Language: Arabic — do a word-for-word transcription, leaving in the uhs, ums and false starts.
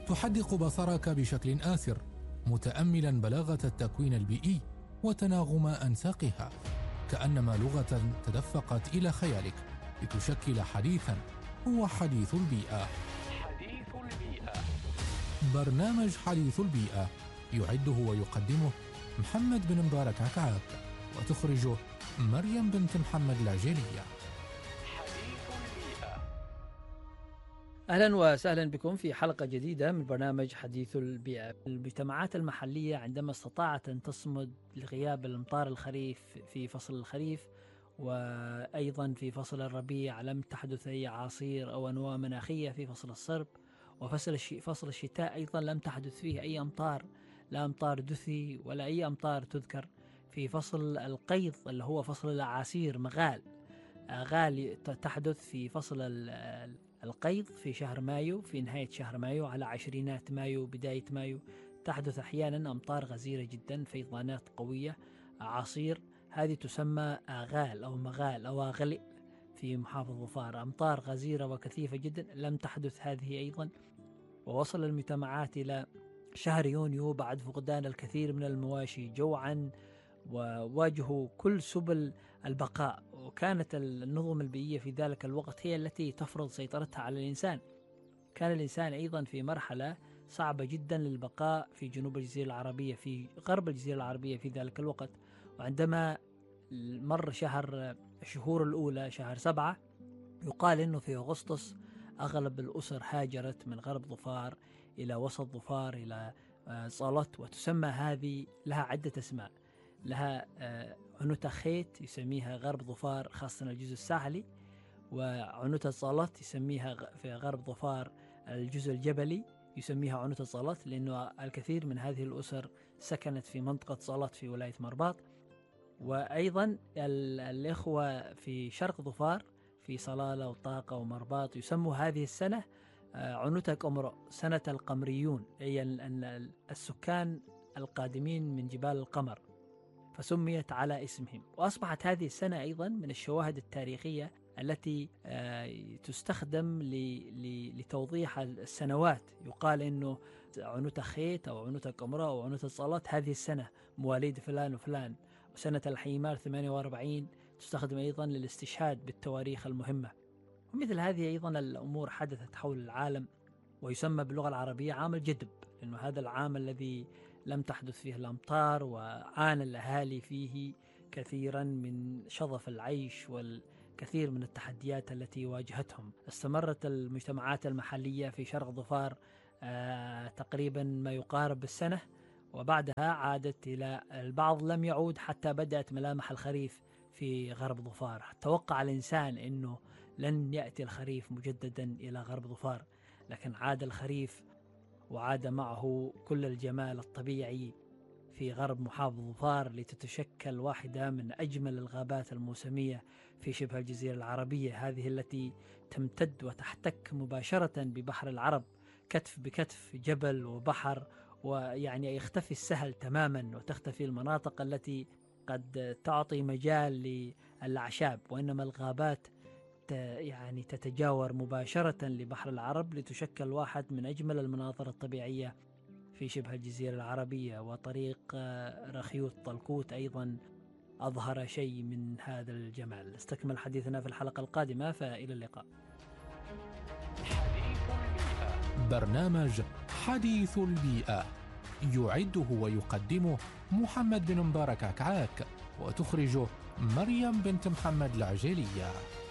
تحدق بصرك بشكل آسر، متأملا بلاغة التكوين البيئي وتناغم أنساقها، كأنما لغة تدفقت إلى خيالك لتشكل حديثا هو حديث البيئة. حديث البيئة. برنامج حديث البيئة يعده ويقدمه محمد بن مبارك عكعاك، وتخرجه مريم بنت محمد العجيلية. حديث البيئة. أهلا وسهلا بكم في حلقة جديدة من برنامج حديث البيئة. المجتمعات المحلية عندما استطاعت أن تصمد لغياب الأمطار الخريف في فصل الخريف، وأيضا في فصل الربيع لم تحدث أي عاصير أو أنواع مناخية في فصل الصرب، وفصل فصل الشتاء أيضا لم تحدث فيه أي أمطار، لا أمطار دثي ولا أي أمطار تذكر. في فصل القيض اللي هو فصل الأعاصير مغال غال تحدث في فصل القيض في شهر مايو، في نهاية شهر مايو على عشرينات مايو بداية مايو تحدث أحيانا أمطار غزيرة جدا، فيضانات قوية، أعاصير، هذه تسمى آغال أو مغال أو أغلئ في محافظة ظفار. أمطار غزيرة وكثيفة جدا لم تحدث هذه أيضا. ووصل المجتمعات إلى شهر يونيو بعد فقدان الكثير من المواشي جوعا، وواجهوا كل سبل البقاء، وكانت النظم البيئية في ذلك الوقت هي التي تفرض سيطرتها على الإنسان. كان الإنسان أيضا في مرحلة صعبة جدا للبقاء في جنوب الجزيرة العربية، في غرب الجزيرة العربية في ذلك الوقت. وعندما مر شهر الشهور الأولى شهر سبعة، يقال أنه في أغسطس أغلب الأسر هاجرت من غرب ظفار إلى وسط ظفار إلى صالت، وتسمى هذه لها عدة اسماء. لها عنوتة خيت يسميها غرب ظفار خاصة الجزء الساحلي، وعنوتة صالت يسميها في غرب ظفار الجزء الجبلي يسميها عنوتة صالت، لأنه الكثير من هذه الأسر سكنت في منطقة صالت في ولاية مرباط. وأيضا الإخوة في شرق ظفار في صلالة وطاقة ومرباط يسموا هذه السنة عنوتة قمر، سنة القمريون، أي السكان القادمين من جبال القمر، فسميت على اسمهم. وأصبحت هذه السنة أيضا من الشواهد التاريخية التي تستخدم لتوضيح السنوات. يقال أنه عنوتة خيت أو عنوتة قمرة أو عنوتة صالات هذه السنة مواليد فلان وفلان، وسنة الحيمار ثمانية وأربعين تستخدم أيضا للاستشهاد بالتواريخ المهمة. ومثل هذه أيضا الأمور حدثت حول العالم، ويسمى باللغة العربية عام الجدب، لأنه هذا العام الذي لم تحدث فيه الأمطار، وعانى الأهالي فيه كثيرا من شظف العيش والكثير من التحديات التي واجهتهم. استمرت المجتمعات المحلية في شرق ظفار آه تقريبا ما يقارب السنة، وبعدها عادت إلى البعض لم يعود حتى بدأت ملامح الخريف في غرب ظفار. توقع الإنسان أنه لن يأتي الخريف مجددا إلى غرب ظفار، لكن عاد الخريف وعاد معه كل الجمال الطبيعي في غرب محافظة ظفار، لتتشكل واحدة من أجمل الغابات الموسمية في شبه الجزيرة العربية، هذه التي تمتد وتحتك مباشرة ببحر العرب كتف بكتف، جبل وبحر، ويعني يختفي السهل تماما وتختفي المناطق التي قد تعطي مجال للأعشاب، وإنما الغابات يعني تتجاور مباشرة لبحر العرب لتشكل واحد من أجمل المناظر الطبيعية في شبه الجزيرة العربية. وطريق رخيوت طلقوت أيضا أظهر شيء من هذا الجمال. استكمل حديثنا في الحلقة القادمة، فإلى اللقاء. برنامج حديث البيئة يعده ويقدمه محمد بن مبارك عكعاك، وتخرجه مريم بنت محمد العجيلية.